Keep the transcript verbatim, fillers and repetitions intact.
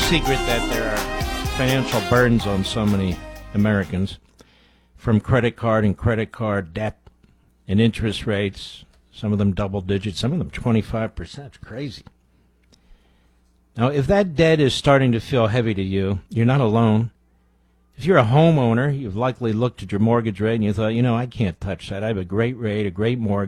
secret that there are financial burdens on so many Americans from credit card and credit card debt and interest rates, some of them double digits, some of them twenty-five percent. It's crazy. Now, if that debt is starting to feel heavy to you, you're not alone. If you're a homeowner, you've likely looked at your mortgage rate and you thought, you know, I can't touch that. I have a great rate, a great mortgage.